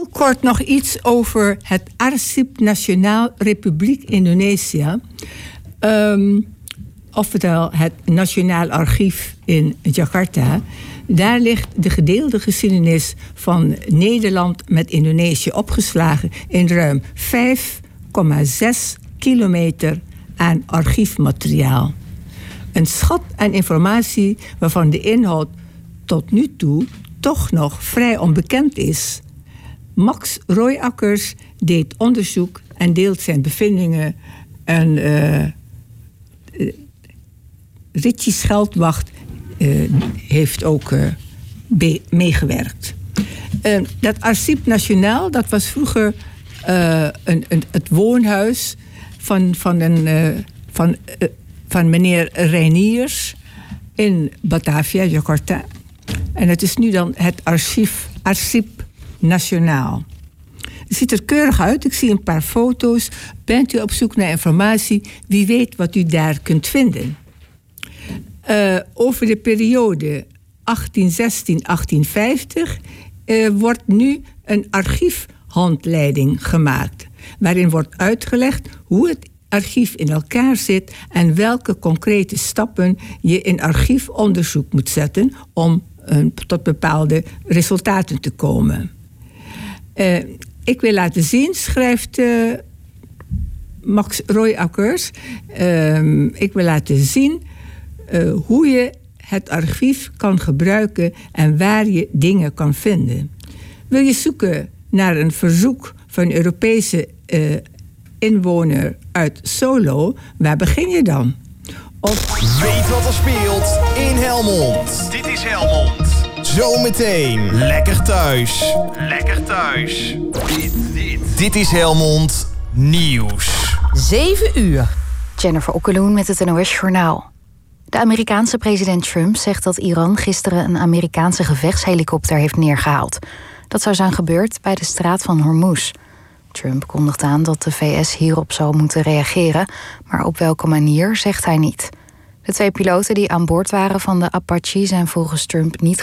Heel kort nog iets over het Arsip Nasionaal Republiek Indonesië. Oftewel het Nationaal Archief in Jakarta. Daar ligt de gedeelde geschiedenis van Nederland met Indonesië opgeslagen in ruim 5,6 kilometer aan archiefmateriaal. Een schat aan informatie waarvan de inhoud tot nu toe toch nog vrij onbekend is. Max Royakkers deed onderzoek en deelt zijn bevindingen. En Richie Scheldwacht heeft ook meegewerkt. Dat Arsip Nasionaal, dat was vroeger het woonhuis van meneer Reiniers in Batavia, Jakarta. En het is nu dan het Arsip Nasionaal. Het ziet er keurig uit. Ik zie een paar foto's. Bent u op zoek naar informatie? Wie weet wat u daar kunt vinden. Over de periode 1816-1850 wordt nu een archiefhandleiding gemaakt. Waarin wordt uitgelegd hoe het archief in elkaar zit en welke concrete stappen je in archiefonderzoek moet zetten om tot bepaalde resultaten te komen. Ik wil laten zien, schrijft Max Royakkers, ik wil laten zien hoe je het archief kan gebruiken en waar je dingen kan vinden. Wil je zoeken naar een verzoek van een Europese inwoner uit Solo, waar begin je dan? Weet wat er speelt in Helmond. Dit is Helmond. Zometeen lekker thuis. Lekker thuis. Dit is Helmond Nieuws. 7 uur. Jennifer Okkeloen met het NOS Journaal. De Amerikaanse president Trump zegt dat Iran gisteren een Amerikaanse gevechtshelikopter heeft neergehaald. Dat zou zijn gebeurd bij de straat van Hormuz. Trump kondigt aan dat de VS hierop zou moeten reageren, maar op welke manier zegt hij niet. De 2 piloten die aan boord waren van de Apache zijn volgens Trump niet